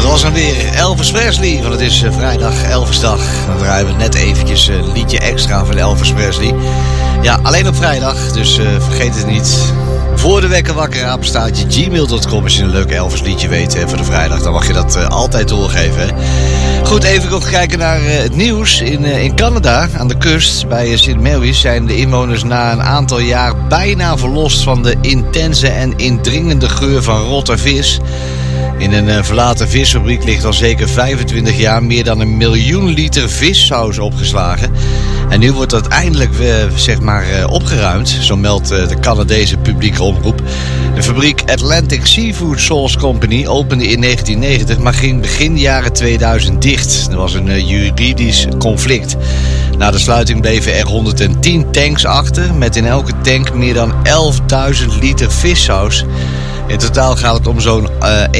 was dan weer Elvis Presley, want het is vrijdag, Elvisdag. Dan draaien we net eventjes een liedje extra van Elvis Presley. Ja, alleen op vrijdag, dus vergeet het niet. Voor de wekker wakker apenstaartje gmail.com. Als je een leuk Elvis liedje weet voor de vrijdag, dan mag je dat altijd doorgeven. Hè? Goed, even nog kijken naar het nieuws. In Canada, aan de kust, bij St. Mary's, zijn de inwoners na een aantal jaar bijna verlost van de intense en indringende geur van rotte vis. In een verlaten visfabriek ligt al zeker 25 jaar meer dan 1 miljoen liter vissaus opgeslagen. En nu wordt dat eindelijk opgeruimd, zo meldt de Canadese publieke omroep. De fabriek Atlantic Seafood Sauce Company opende in 1990, maar ging begin jaren 2000 dicht. Er was een juridisch conflict. Na de sluiting bleven er 110 tanks achter, met in elke tank meer dan 11.000 liter vissaus. In totaal gaat het om zo'n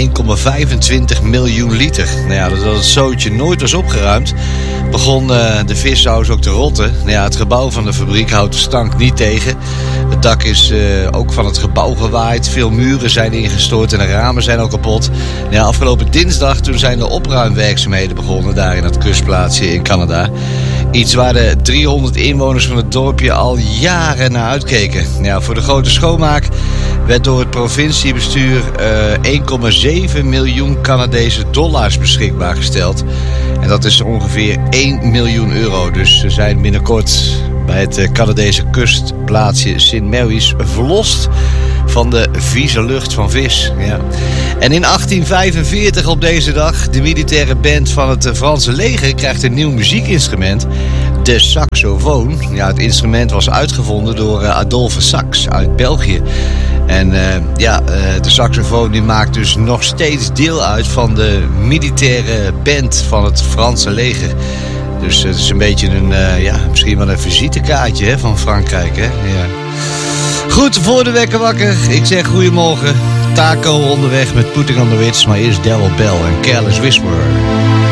1,25 miljoen liter. Nou ja, dat het zootje nooit was opgeruimd, begon de vissaus ook te rotten. Nou ja, het gebouw van de fabriek houdt de stank niet tegen. Het dak is ook van het gebouw gewaaid. Veel muren zijn ingestort en de ramen zijn ook kapot. Nou ja, afgelopen dinsdag toen zijn de opruimwerkzaamheden begonnen daar in het kustplaatsje in Canada. Iets waar de 300 inwoners van het dorpje al jaren naar uitkeken. Nou ja, voor de grote schoonmaak werd door het provinciebestuur 1,7 miljoen Canadese dollars beschikbaar gesteld. En dat is ongeveer 1 miljoen euro. Dus ze zijn binnenkort bij het Canadese kustplaatsje St. Mary's verlost van de vieze lucht van vis. Ja. En in 1845 op deze dag, de militaire band van het Franse leger krijgt een nieuw muziekinstrument, de saxofoon. Ja, het instrument was uitgevonden door Adolphe Sax uit België. En de saxofoon die maakt dus nog steeds deel uit van de militaire band van het Franse leger. Dus het is een beetje misschien wel een visitekaartje van Frankrijk. Hè? Ja. Goed, voor de wekker wakker. Ik zeg goedemorgen. Taco onderweg met Putting on the Ritz. Maar eerst Daryl Bell en Careless Whisperer.